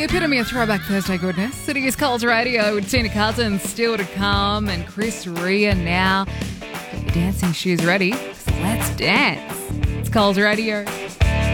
epitome of Throwback Thursday goodness. Sitting is Coles Radio with Tina Cousins still to come and Chris Rea now. Get your dancing shoes ready, 'cause let's dance. It's Coles Radio.